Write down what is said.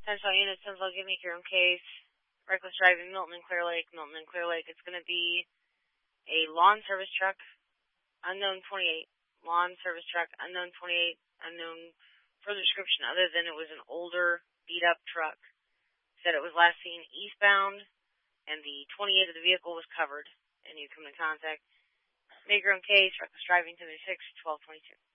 Central unit, Central, give me your own case. Reckless driving, Milton and Clear Lake. Milton and Clear Lake. It's going to be a lawn service truck, unknown 28. Lawn service truck, unknown 28. Unknown further description other than it was an older, beat-up truck. Said it was last seen eastbound, and the 28 of the vehicle was covered, and you come in contact. Make your own case, reckless driving, 76, 1222.